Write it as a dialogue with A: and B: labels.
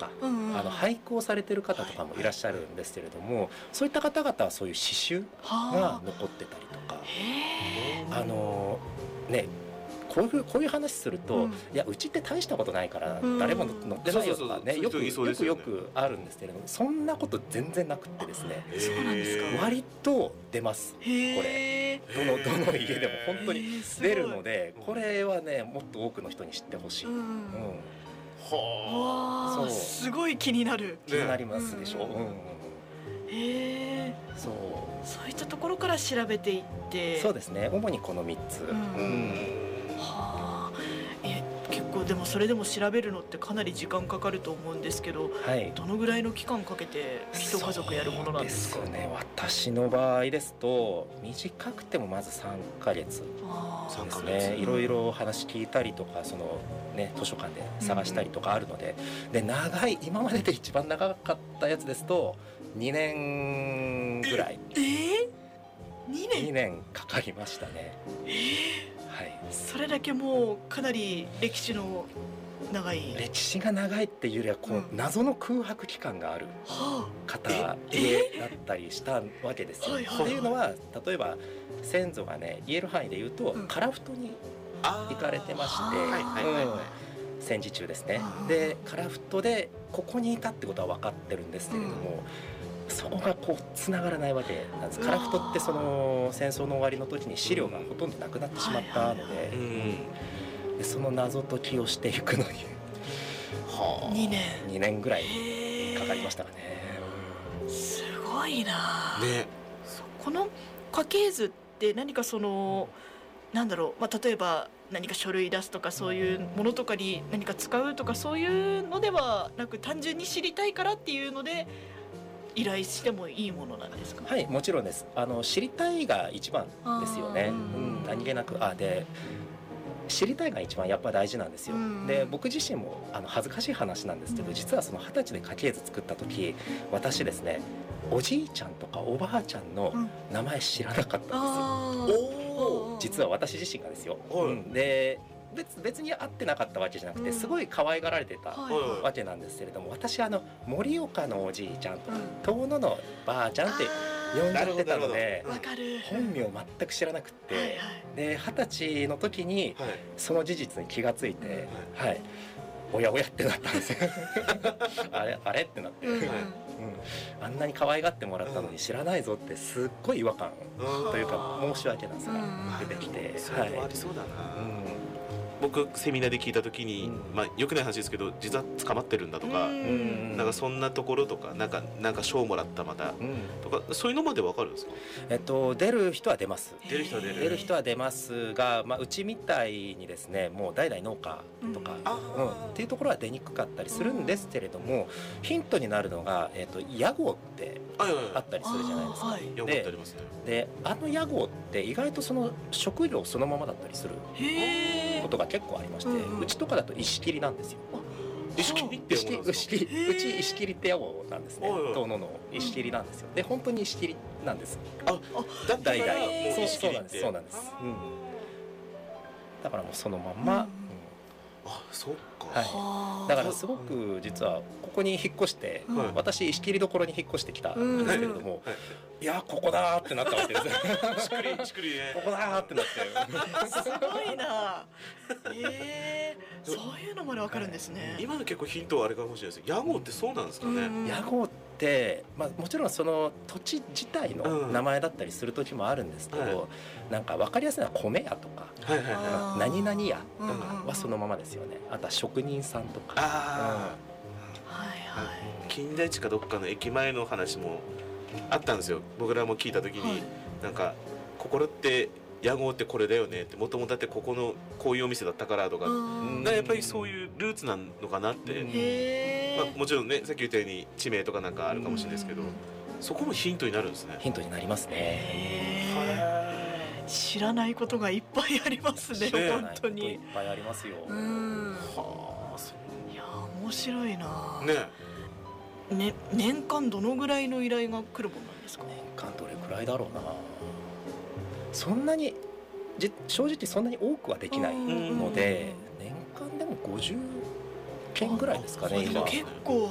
A: か、
B: うんうん、
A: 俳句をされてる方とかもいらっしゃるんですけれども、そういった方々はそういう詩集が残ってたりとか、ね、こういう話すると、いやうちって大したことないから誰も載ってないよとかね、よくあるんですけれども、そんなこと全然なくってですね、
B: そうなんですか。
A: 割と出ます。これどの家でも本当に出るので、これはねもっと多くの人に知ってほしい。
B: はあ、すごい気になる。
A: 気になりますでしょ。
B: そういったところから調べていって。
A: そうですね、主にこの3つ。
B: はあ、結構でもそれでも調べるのってかなり時間かかると思うんですけど、どのぐらいの期間かけて一家族やるものなんですか？
A: そうですね、私の場合ですと短くてもまず3ヶ月ですね。いろいろ話聞いたりとか、そのね図書館で探したりとかあるので、で長い、今までで一番長かったやつですと2年ぐらい。2年かかりましたね。
B: それだけもうかなり歴史の長い。
A: 歴史が長いっていうよりはこう、謎の空白期間がある方だったりしたわけですよ。っていうのは、例えば先祖がね言える範囲で言うと、樺太に行かれてまして、戦時中ですね。で樺太でここにいたってことは分かってるんですけれども、そこがこうつながらないわけなんです。樺太ってその戦争の終わりの時に資料がほとんどなくなってしまったので、でその謎解きをしていくのに2年ぐらいかかりましたかね。
B: すごいな。この家系図って何かそのなんだろう、例えば何か書類出すとかそういうものとかに何か使うとかそういうのではなく、単純に知りたいからっていうので依頼してもいいものなんですか？はい、
A: もちろんです。知りたいが一番ですよね。何気なくで知りたいが一番やっぱ大事なんですよ。で僕自身も恥ずかしい話なんですけど、実はその20歳で家系図作った時、私ですね、おじいちゃんとかおばあちゃんの名前知らなかったんですよ。実は私自身がですよ。で別に会ってなかったわけじゃなくて、すごい可愛がられてたわけなんですけれども、私盛岡のおじいちゃんとか遠野のばあちゃんって呼んじゃってたので、本名全く知らなくって、で20歳の時にその事実に気がついて、おやおやってなったんですよ。あれってなって、あんなに可愛がってもらったのに知らないぞって、すっごい違和感というか申し訳なさが出てきて。
C: それもありそうだな。僕セミナーで聞いた時に、よくない話ですけど、実は捕まってるんだとか、なんかそんなところとか、なんか賞もらったまたとか、そういうのまでわかるんですか？
A: 出る人は出ます。
C: 出る
A: 人は出ますが、うちみたいにですね、もう代々農家とか、っていうところは出にくかったりするんですけれども、ヒントになるのが屋号ってあったりするじゃないですか。で屋号って意外とその職業そのままだったりすることが結構ありまして、うちとかだと石切りなんですよ。
C: 石切りって読むんですか？
A: うち石切りって屋号なんですね。遠野の石切りなんですよ。で本当に石切りなんです。代々そうなんです。だからもうそのまんま。
C: そっか。
A: だからすごく実はここに引っ越して、私石切りどころに引っ越してきたんですけれども、いやここだーってなったわけです。
C: しくりね。
A: ここだーってなって。
B: すごいな。そういうのまでわかるんですね。
C: 今の結構ヒントはあれかもしれないです。屋号ってそうなんですかね。
A: 屋号ってもちろんその土地自体の名前だったりする時もあるんですけど、なんか分かりやすいのは米屋とか何々屋とかはそのままですよね。あとは職人さんとか。
C: 金田一かどっかの駅前の話もあったんですよ。僕らも聞いた時に、なんか心って屋号ってこれだよねって、もともとだってここのこういうお店だったからとか、やっぱりそういうルーツなのかなって。もちろんね、さっき言ったように地名とかなんかあるかもしれないですけど、そこもヒントになるんですね。
A: ヒントになりますね。
B: 知らないことがいっぱいありますね。本当に
A: いっぱいありますよ。
B: いや面白いな。年間どのぐらいの依頼が来るものなんですか？
A: 年間どれくらいだろうな。そんなに正直そんなに多くはできないので、年間でも50件ぐらいですかね。今
B: 結構